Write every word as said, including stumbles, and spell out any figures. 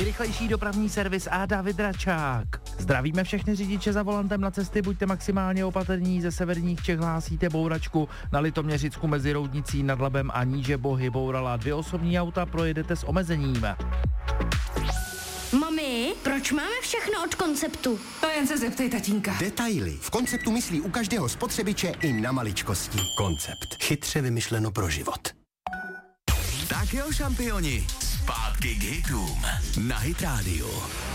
nejrychlejší dopravní servis a David Račák. Zdravíme všechny řidiče za volantem na cesty, buďte maximálně opatrní, ze severních Čech hlásíte bouračku, na Litoměřicku mezi Roudnicí nad Labem a níže Bohy bourala dvě osobní auta, projedete s omezením. Mami, proč máme všechno od Konceptu? To jen se zeptej tatínka. Detaily. V Konceptu myslí u každého spotřebiče i na maličkosti. Koncept. Chytře vymyšleno pro život. Tak jo, šampioni, zpátky k hitům na Hit Radio.